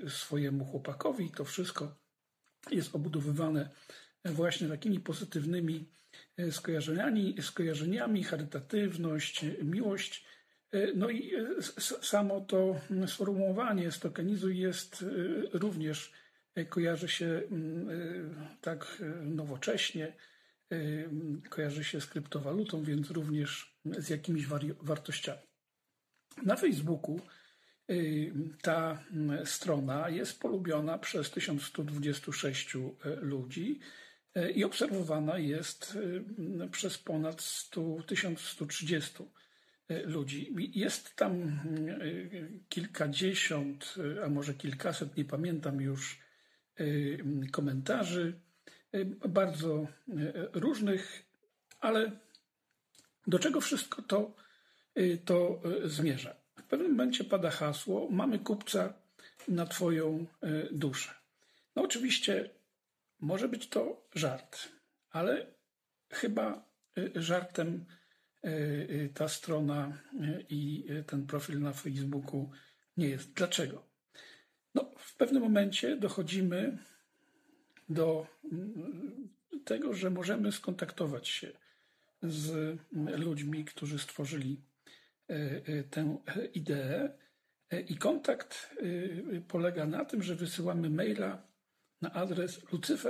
swojemu chłopakowi. To wszystko jest obudowywane właśnie takimi pozytywnymi skojarzeniami, charytatywność, miłość. No i samo to sformułowanie stokanizuj jest również, kojarzy się tak nowocześnie, kojarzy się z kryptowalutą, więc również z jakimiś wartościami. Na Facebooku ta strona jest polubiona przez 1126 ludzi i obserwowana jest przez ponad 1130 ludzi. Jest tam kilkadziesiąt, a może kilkaset, nie pamiętam już, komentarzy, bardzo różnych, ale do czego wszystko to zmierza? W pewnym momencie pada hasło: mamy kupca na Twoją duszę. No oczywiście może być to żart, ale chyba żartem ta strona i ten profil na Facebooku nie jest. Dlaczego? No, w pewnym momencie dochodzimy do tego, że możemy skontaktować się z ludźmi, którzy stworzyli tę ideę, i kontakt polega na tym, że wysyłamy maila na adres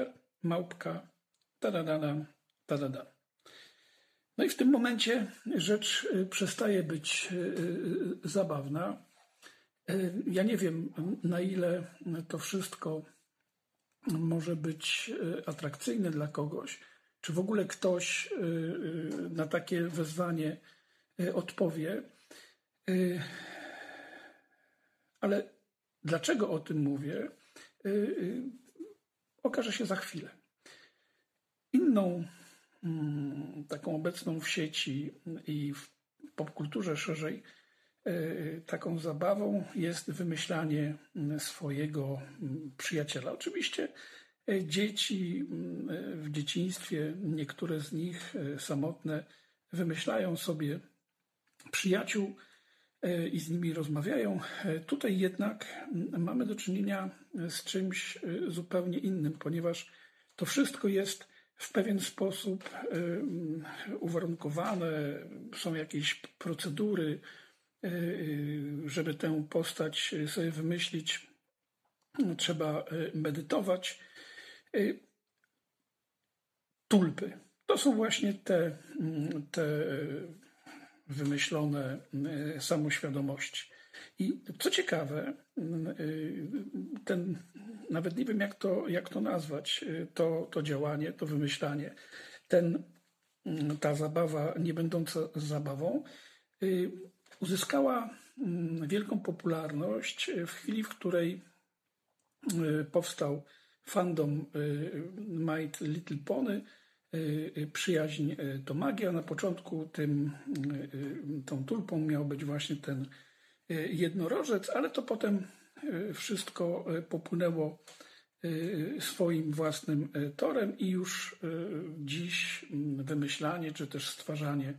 lucyfer@. No i w tym momencie rzecz przestaje być zabawna. Ja nie wiem, na ile to wszystko może być atrakcyjne dla kogoś, czy w ogóle ktoś na takie wezwanie odpowie. Ale dlaczego o tym mówię, okaże się za chwilę. Inną taką obecną w sieci i w popkulturze szerzej taką zabawą jest wymyślanie swojego przyjaciela. Oczywiście dzieci w dzieciństwie, niektóre z nich samotne, wymyślają sobie przyjaciół i z nimi rozmawiają. Tutaj jednak mamy do czynienia z czymś zupełnie innym, ponieważ to wszystko jest w pewien sposób uwarunkowane, są jakieś procedury, żeby tę postać sobie wymyślić, trzeba medytować. Tulpy to są właśnie te wymyślone samoświadomości. I co ciekawe, nawet nie wiem jak to nazwać, to działanie, to wymyślanie, ta zabawa nie będąca zabawą, uzyskała wielką popularność w chwili, w której powstał fandom My Little Pony. Przyjaźń to magia. Na początku tą tulpą miał być właśnie ten jednorożec, ale to potem wszystko popłynęło swoim własnym torem i już dziś wymyślanie czy też stwarzanie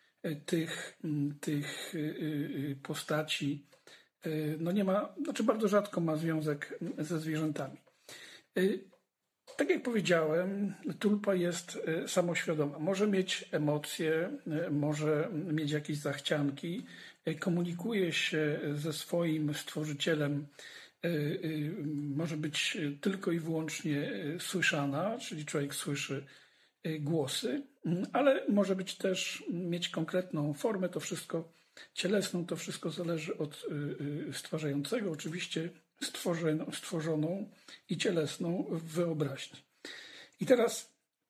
tych postaci no nie ma, bardzo rzadko ma związek ze zwierzętami. Tak jak powiedziałem, tulpa jest samoświadoma. Może mieć emocje, może mieć jakieś zachcianki, komunikuje się ze swoim stworzycielem, może być tylko i wyłącznie słyszana, czyli człowiek słyszy głosy, ale może być też mieć konkretną formę, to wszystko cielesną, to wszystko zależy od stwarzającego, oczywiście stworzoną i cielesną w wyobraźni. I teraz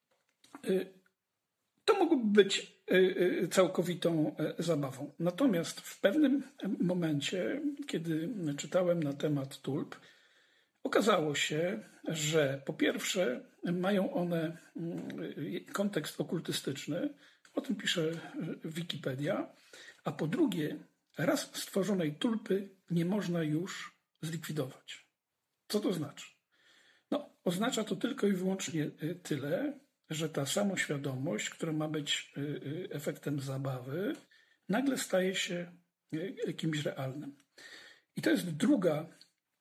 to mogłoby być całkowitą zabawą. Natomiast w pewnym momencie, kiedy czytałem na temat tulp, okazało się, że po pierwsze mają one kontekst okultystyczny, o tym pisze Wikipedia, a po drugie raz stworzonej tulpy nie można już zlikwidować. Co to znaczy? No, oznacza to tylko i wyłącznie tyle, że ta samoświadomość, która ma być efektem zabawy, nagle staje się kimś realnym. I to jest druga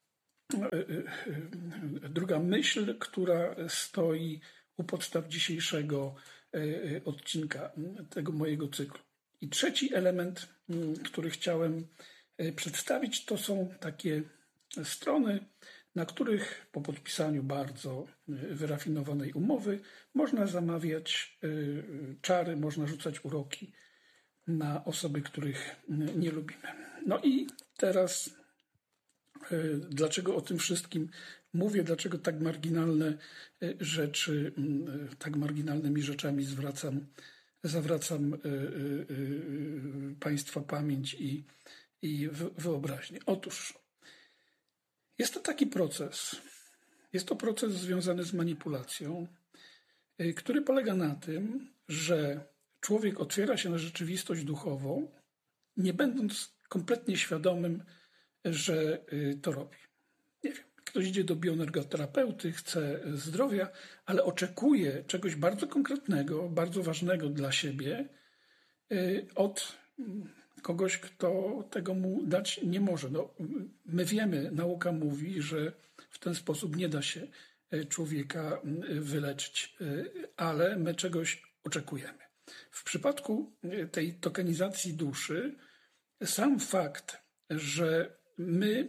druga myśl, która stoi u podstaw dzisiejszego odcinka tego mojego cyklu. I trzeci element, który chciałem przedstawić, to są takie strony, na których po podpisaniu bardzo wyrafinowanej umowy można zamawiać czary, można rzucać uroki na osoby, których nie lubimy. No i teraz dlaczego o tym wszystkim mówię, dlaczego tak marginalne rzeczy, tak marginalnymi rzeczami zawracam Państwa pamięć i wyobraźnię. Otóż jest to taki proces, jest to proces związany z manipulacją, który polega na tym, że człowiek otwiera się na rzeczywistość duchową, nie będąc kompletnie świadomym, że to robi. Nie wiem, ktoś idzie do bioenergoterapeuty, chce zdrowia, ale oczekuje czegoś bardzo konkretnego, bardzo ważnego dla siebie od kogoś, kto tego mu dać nie może. No, my wiemy, nauka mówi, że w ten sposób nie da się człowieka wyleczyć, ale my czegoś oczekujemy. W przypadku tej tokenizacji duszy sam fakt, że my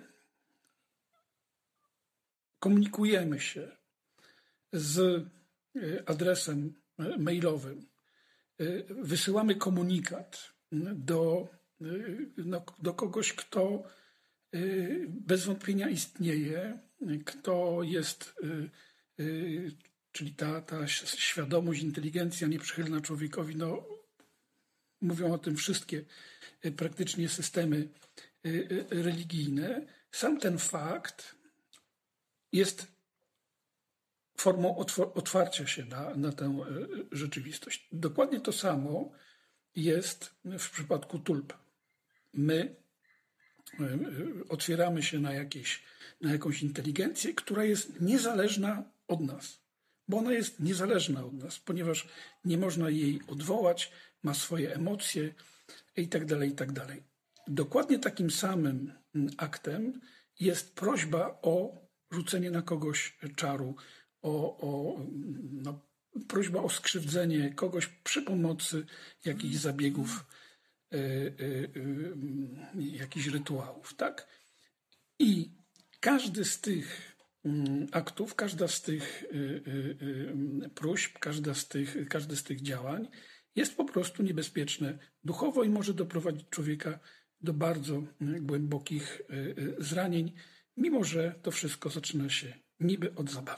komunikujemy się z adresem mailowym, wysyłamy komunikat do kogoś, kto bez wątpienia istnieje, kto jest, czyli ta świadomość, inteligencja nieprzychylna człowiekowi, no, mówią o tym wszystkie praktycznie systemy religijne. Sam ten fakt jest formą otwarcia się na tę rzeczywistość. Dokładnie to samo jest w przypadku tulp. My otwieramy się na jakąś inteligencję, która jest niezależna od nas. Bo ona jest niezależna od nas, ponieważ nie można jej odwołać, ma swoje emocje itd., itd. Dokładnie takim samym aktem jest prośba o rzucenie na kogoś czaru, prośba o skrzywdzenie kogoś przy pomocy jakichś zabiegów, jakichś rytuałów, tak? I każdy z tych aktów, każda z tych próśb, każdy z tych działań jest po prostu niebezpieczne duchowo i może doprowadzić człowieka do bardzo głębokich zranień, mimo że to wszystko zaczyna się niby od zabawy.